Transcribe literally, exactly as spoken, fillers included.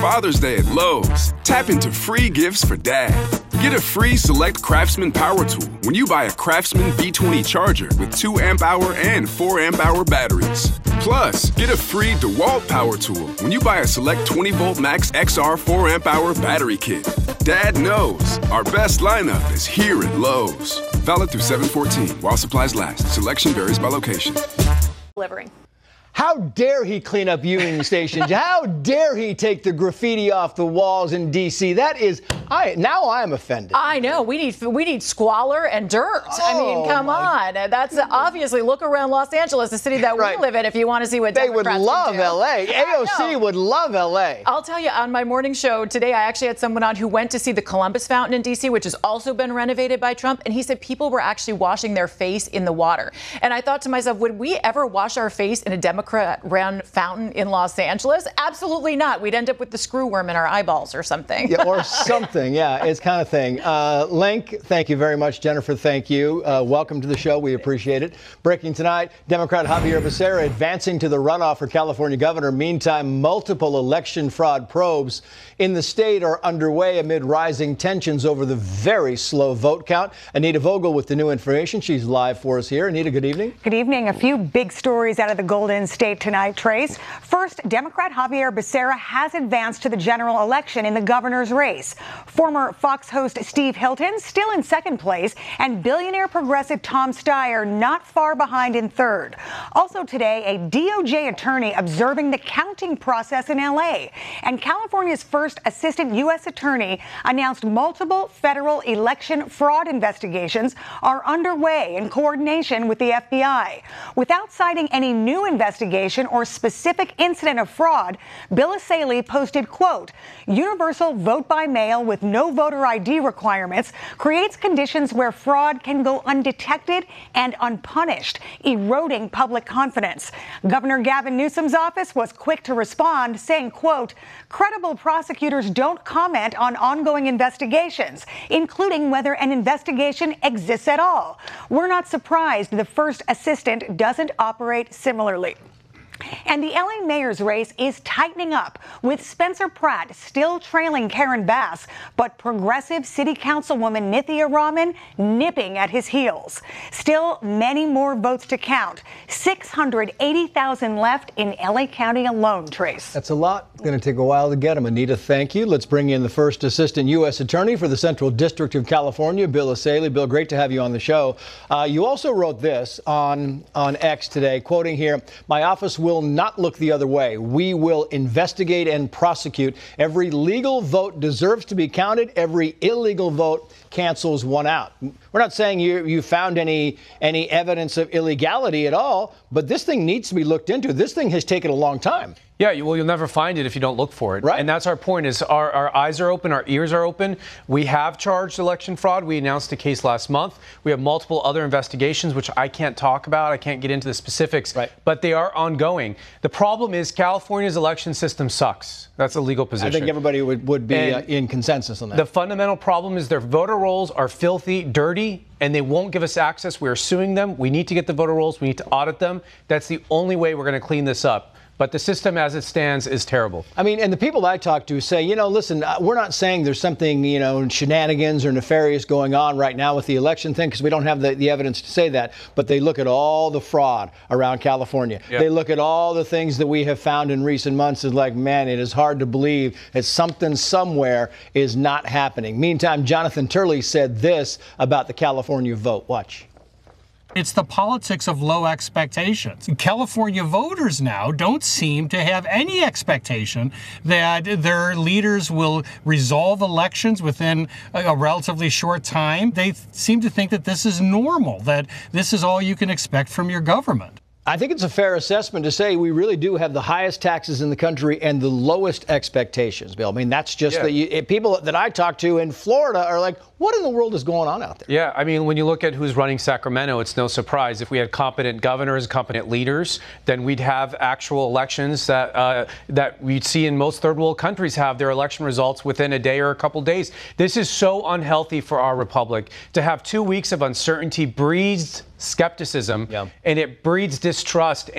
Father's Day at Lowe's. Tap into free gifts for dad. Get a free Select Craftsman power tool when you buy a Craftsman B twenty charger with two amp hour and four amp hour batteries. Plus, get a free DeWalt power tool when you buy a Select twenty volt Max X R four amp hour battery kit. Dad knows our best lineup is here at Lowe's. Valid through seven fourteen while supplies last. Selection varies by location. Delivering. How dare he clean up Union Station? How dare he take the graffiti off the walls in D C? That is, I now I am offended. I know. We need we need squalor and dirt. Oh, I mean, come on. That's uh, obviously, look around Los Angeles, the city that right. we live in, if you want to see what they Democrats would love can do. L A. A O C would love L A. I'll tell you, on my morning show today, I actually had someone on who went to see the Columbus Fountain in D C, which has also been renovated by Trump, and he said people were actually washing their face in the water. And I thought to myself, would we ever wash our face in a Democrat-run fountain in Los Angeles? Absolutely not. We'd end up with the screw worm in our eyeballs or something. Yeah, or something. Yeah, it's kind of thing. Uh, Link, thank you very much. Jennifer, thank you. Uh, welcome to the show. We appreciate it. Breaking tonight, Democrat Javier Becerra advancing to the runoff for California governor. Meantime, multiple election fraud probes in the state are underway amid rising tensions over the very slow vote count. Anita Vogel with the new information. She's live for us here. Anita, good evening. Good evening. A few big stories out of the Golden State tonight, Trace. First, Democrat Javier Becerra has advanced to the general election in the governor's race. Former Fox host Steve Hilton still in second place, and billionaire progressive Tom Steyer not far behind in third. Also today, a D O J attorney observing the counting process in L A. And California's first assistant U S attorney announced multiple federal election fraud investigations are underway in coordination with the F B I. Without citing any new investigation or specific incident of fraud, Bill Asaley posted, quote, universal vote by mail with no voter I D requirements creates conditions where fraud can go undetected and unpunished, eroding public confidence. Governor Gavin Newsom's office was quick to respond, saying, quote, credible prosecutors don't comment on ongoing investigations, including whether an investigation exists at all. We're not surprised the first assistant doesn't operate similarly. And the L A mayor's race is tightening up, with Spencer Pratt still trailing Karen Bass, but progressive city councilwoman Nithya Raman nipping at his heels. Still many more votes to count. six hundred eighty thousand left in L A County alone, Trace. That's a lot. It's going to take a while to get them. Anita, thank you. Let's bring in the first assistant U S attorney for the Central District of California, Bill Asaley. Bill, great to have you on the show. Uh, you also wrote this on, on X today, quoting here, my office will will not look the other way. We will investigate and prosecute. Every legal vote deserves to be counted. Every illegal vote cancels one out. We're not saying you you found any any evidence of illegality at all, but this thing needs to be looked into. This thing has taken a long time. Yeah, well, you'll never find it if you don't look for it. Right. And that's our point, is our, our eyes are open, our ears are open. We have charged election fraud. We announced a case last month. We have multiple other investigations, which I can't talk about. I can't get into the specifics, right. But they are ongoing. The problem is California's election system sucks. That's a legal position. I think everybody would, would be uh, in consensus on that. The fundamental problem is their voter rolls are filthy, dirty, and they won't give us access. We are suing them. We need to get the voter rolls. We need to audit them. That's the only way we're going to clean this up. But the system as it stands is terrible. I mean, and the people I talk to say, you know, listen, we're not saying there's something, you know, shenanigans or nefarious going on right now with the election thing, because we don't have the, the evidence to say that. But they look at all the fraud around California. Yep. They look at all the things that we have found in recent months. Is like, man, it is hard to believe that something somewhere is not happening. Meantime, Jonathan Turley said this about the California vote. Watch. It's the politics of low expectations. California voters now don't seem to have any expectation that their leaders will resolve elections within a relatively short time. They seem to think that this is normal, that this is all you can expect from your government. I think it's a fair assessment to say we really do have the highest taxes in the country and the lowest expectations, Bill. I mean, that's just yeah. the you, people that I talk to in Florida are like, what in the world is going on out there? Yeah, I mean, when you look at who's running Sacramento, it's no surprise. If we had competent governors, competent leaders, then we'd have actual elections that uh, that we'd see in most third world countries have their election results within a day or a couple days. This is so unhealthy for our republic. To have two weeks of uncertainty breeds skepticism, yeah. and it breeds distrust.